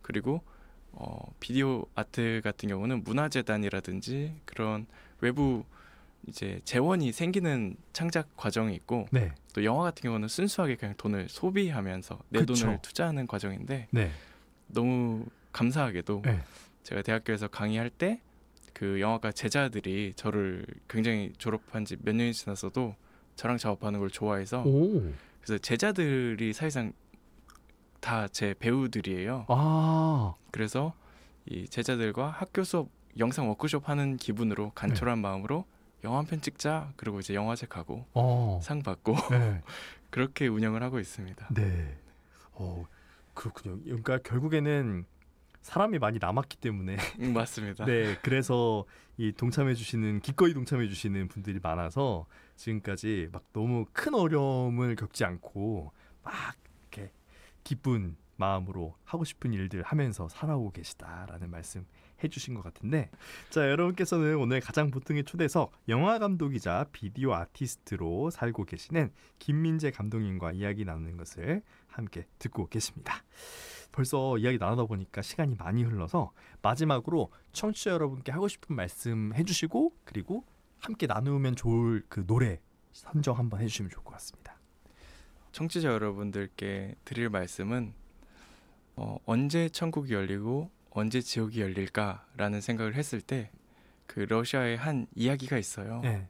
그리고 비디오 아트 같은 경우는 문화재단이라든지 그런 외부 이제 재원이 생기는 창작 과정이 있고 네. 또 영화 같은 경우는 순수하게 그냥 돈을 소비하면서 내 그쵸. 돈을 투자하는 과정인데 네. 너무 감사하게도 네. 제가 대학교에서 강의할 때 그 영화과 제자들이 저를 굉장히 졸업한 지 몇 년이 지났어도 저랑 작업하는 걸 좋아해서 오. 그래서 제자들이 사실상 다 제 배우들이에요. 아. 그래서 이 제자들과 학교 수업 영상 워크숍 하는 기분으로 간절한 마음으로 영화 한 편 찍자. 그리고 이제 영화제 가고 상 받고 네. 그렇게 운영을 하고 있습니다. 네. 그렇군요. 그러니까 결국에는 사람이 많이 남았기 때문에 맞습니다. 네, 그래서 이 기꺼이 동참해 주시는 분들이 많아서 지금까지 막 너무 큰 어려움을 겪지 않고 막 이렇게 기쁜 마음으로 하고 싶은 일들 하면서 살아오고 계시다라는 말씀 해주신 것 같은데, 자, 여러분께서는 오늘 가장 보통의 초대석 영화 감독이자 비디오 아티스트로 살고 계시는 김민재 감독님과 이야기 나누는 것을 함께 듣고 계십니다. 벌써 이야기 나누다 보니까 시간이 많이 흘러서 마지막으로 청취자 여러분께 하고 싶은 말씀 해주시고 그리고 함께 나누면 좋을 그 노래 선정 한번 해주시면 좋을 것 같습니다. 청취자 여러분들께 드릴 말씀은 언제 천국이 열리고 언제 지옥이 열릴까라는 생각을 했을 때 그 러시아의 한 이야기가 있어요. 네.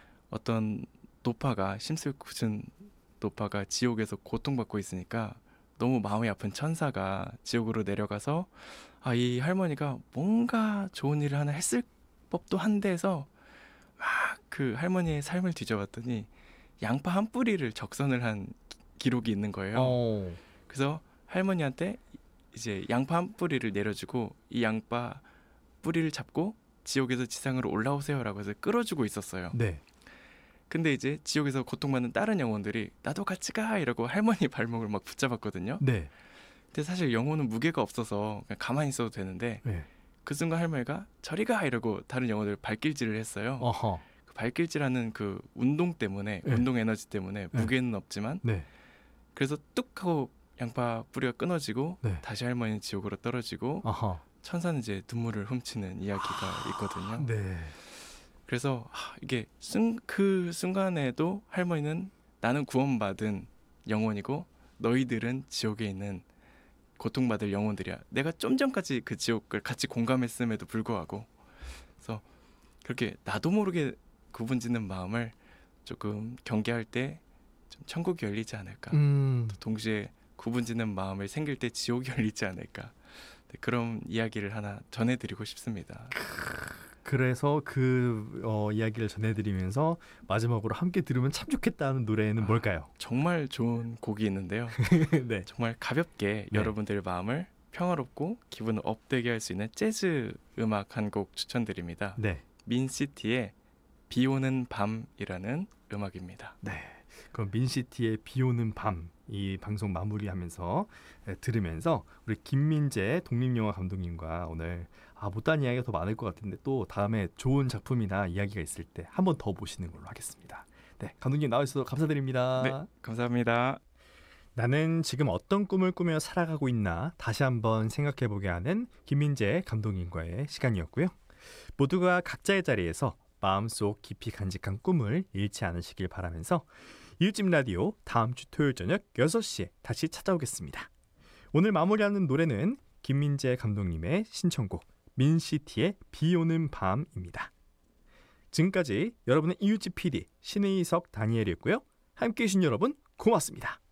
어떤 노파가 심술궂은 노파가 지옥에서 고통받고 있으니까 너무 마음이 아픈 천사가 지옥으로 내려가서 이 할머니가 뭔가 좋은 일을 하나 했을 법도 한데 해서 막 그 할머니의 삶을 뒤져봤더니 양파 한 뿌리를 적선을 한 기록이 있는 거예요. 그래서 할머니한테 이제 양파 한 뿌리를 내려주고 이 양파 뿌리를 잡고 지옥에서 지상으로 올라오세요라고 해서 끌어주고 있었어요. 네. 근데 이제 지옥에서 고통받는 다른 영혼들이 나도 같이 가 이러고 할머니 발목을 막 붙잡았거든요. 네. 근데 사실 영혼은 무게가 없어서 그냥 가만히 있어도 되는데 네. 그 순간 할머니가 저리 가 이러고 다른 영혼들 발길질을 했어요. 어허. 그 발길질하는 그 운동 때문에 네. 운동 에너지 때문에 네. 무게는 없지만 네. 그래서 뚝 하고 양파 뿌리가 끊어지고 네. 다시 할머니는 지옥으로 떨어지고 어허. 천사는 이제 눈물을 훔치는 이야기가 있거든요. 네. 그래서 이게 그 순간에도 할머니는 나는 구원받은 영혼이고 너희들은 지옥에 있는 고통받을 영혼들이야. 내가 좀 전까지 그 지옥을 같이 공감했음에도 불구하고 그래서 그렇게 나도 모르게 구분짓는 마음을 조금 경계할 때 좀 천국이 열리지 않을까. 또 동시에 구분짓는 마음을 생길 때 지옥이 열리지 않을까. 그런 이야기를 하나 전해드리고 싶습니다. 그래서 그 이야기를 전해드리면서 마지막으로 함께 들으면 참 좋겠다는 노래는 뭘까요? 정말 좋은 곡이 있는데요. 네. 정말 가볍게 네. 여러분들의 마음을 평화롭고 기분을 업되게 할 수 있는 재즈 음악 한 곡 추천드립니다. 네. 민시티의 비 오는 밤이라는 음악입니다. 네. 그럼 민시티의 비 오는 밤 이 방송 마무리하면서 들으면서 우리 김민재 독립영화 감독님과 오늘 못한 이야기가 더 많을 것 같은데 또 다음에 좋은 작품이나 이야기가 있을 때 한 번 더 모시는 걸로 하겠습니다. 네, 감독님 나와주셔서 감사드립니다. 네, 감사합니다. 나는 지금 어떤 꿈을 꾸며 살아가고 있나 다시 한번 생각해보게 하는 김민재 감독님과의 시간이었고요. 모두가 각자의 자리에서 마음속 깊이 간직한 꿈을 잃지 않으시길 바라면서 이웃집 라디오 다음 주 토요일 저녁 6시에 다시 찾아오겠습니다. 오늘 마무리하는 노래는 김민재 감독님의 신청곡 민시티의 비 오는 밤입니다. 지금까지 여러분의 이웃집 PD 신의석 다니엘이었고요. 함께해 주신 여러분 고맙습니다.